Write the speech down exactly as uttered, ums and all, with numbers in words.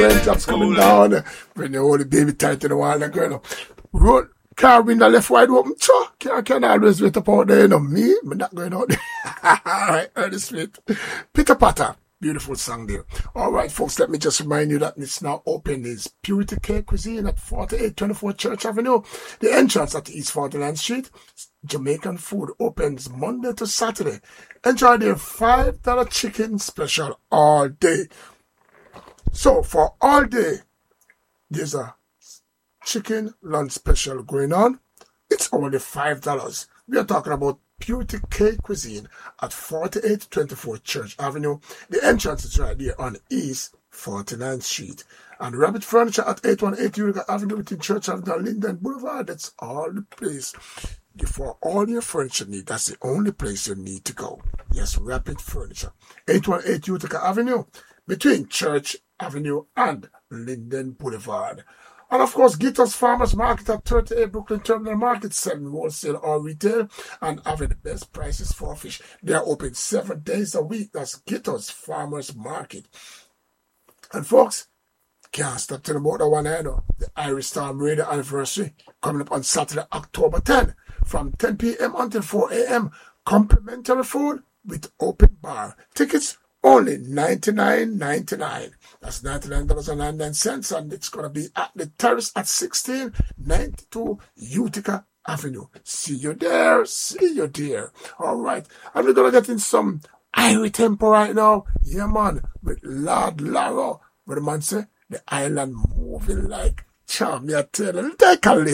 raindrops coming down. When you hold the baby tight in the wall, like, you know. Road, car window left wide open. Sure, can't, can't always wait up out there, you know. Me, I'm not going out there. Alright, early sweet. Pitter Patter. Beautiful song there. All right, folks, let me just remind you that it's now open. It's Purity Cake Cuisine at forty-eight twenty-four Church Avenue. The entrance at East forty-ninth Street. Jamaican food opens Monday to Saturday. Enjoy their five dollar chicken special all day. So, for all day, there's a chicken lunch special going on. It's only five dollars. We are talking about Purity Cake Cuisine at forty-eight twenty-four Church Avenue. The entrance is right there on East forty-ninth Street. And Rabbit Furniture at eight one eight Utica Avenue between Church Avenue and Linden Boulevard. That's all the place. For all your furniture need, that's the only place you need to go. Yes, Rapid Furniture. eight one eight Utica Avenue between Church Avenue and Linden Boulevard. And of course, Gitto's Farmers Market at thirty-eight Brooklyn Terminal Market, selling wholesale or retail and having the best prices for fish. They are open seven days a week. That's Gitto's Farmers Market. And folks, can't stop telling about the one I know. The Irish Storm Radio anniversary coming up on Saturday, October tenth from ten p.m. until four a.m. Complimentary food with open bar. Tickets only ninety-nine ninety-nine. That's ninety-nine dollars and ninety-nine cents, and it's going to be at the Terrace at sixteen ninety-two Utica Avenue. See you there. See you there. All right. And we're going to get in some Irish tempo right now. Yeah, man. With Lord Larrow. What the man say? The island moving like charm. Me I tell you. Take a listen.